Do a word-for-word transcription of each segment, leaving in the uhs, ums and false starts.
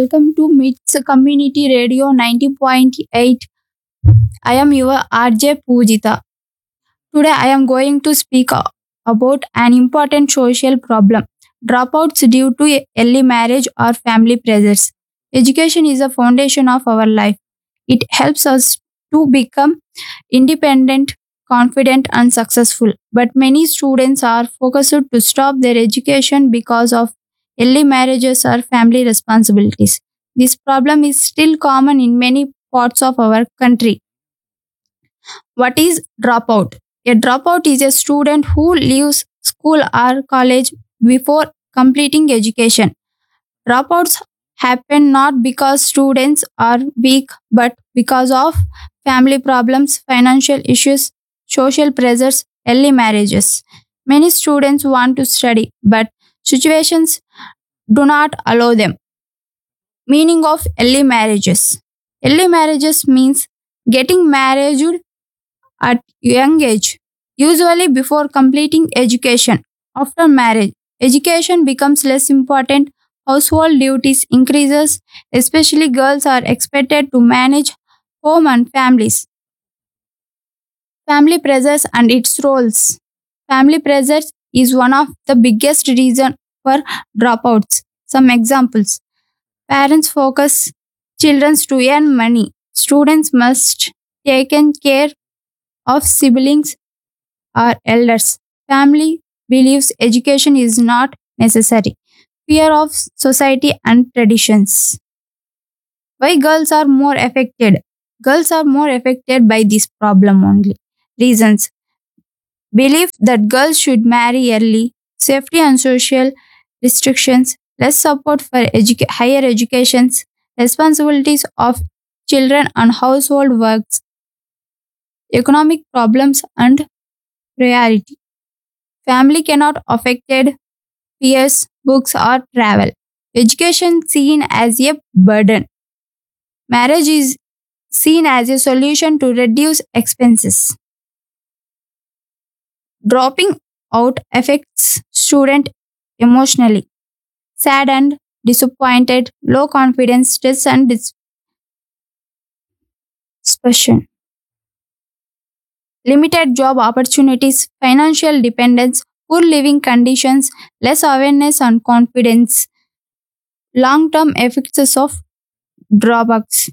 welcome to MITS Community Radio ninety point eight. I am your R J Poojita. Today I am going to speak a- about an important social problem, dropouts due to early marriage or family pressures. Education is the foundation of our life. It helps us to become independent, confident, and successful. But many students are focused to stop their education because of early marriages or family responsibilities. This problem is still common in many parts of our country. What is dropout? A dropout is a student who leaves school or college before completing education. Dropouts happen not because students are weak but because of family problems, financial issues, social pressures, early marriages. Many students want to study but situations do not allow them. Meaning of early marriages. Early marriages means getting married at young age, usually before completing education. After marriage, education becomes less important, household duties increases, especially girls are expected to manage home and families. Family pressures and its roles. Family pressures is one of the biggest reason for dropouts. Some examples. Parents focus children to earn money. Students must take care of siblings or elders. Family believes education is not necessary. Fear of society and traditions. Why girls are more affected? Girls are more affected by this problem only. Reasons. Belief that girls should marry early, safety and social restrictions, less support for educa- higher educations, responsibilities of children and household works, economic problems and priority. Family cannot affected fears, books or travel. Education seen as a burden. Marriage is seen as a solution to reduce expenses. Dropping out affects student emotionally. Sad and disappointed, low confidence, stress and dispersion. Limited job opportunities, financial dependence, poor living conditions, less awareness and confidence, long term effects of drawbacks,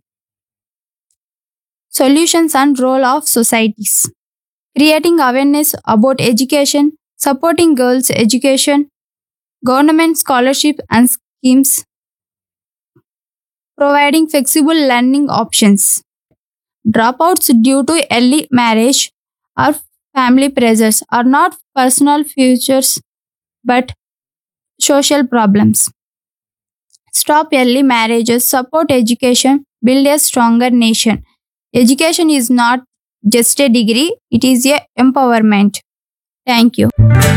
solutions and role of societies, creating awareness about education, supporting girls' education, government scholarship and schemes, providing flexible learning options. Dropouts due to early marriage or family pressures are not personal futures but social problems. Stop early marriages, support education, build a stronger nation. Education is not just a degree, it is a empowerment. Thank you.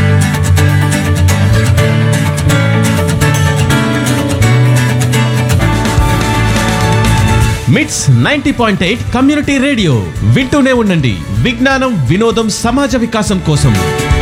మిట్స్ ninety point eight community radio వింటూనే ఉండండి. విజ్ఞానం వినోదం సమాజ వికాసం కోసం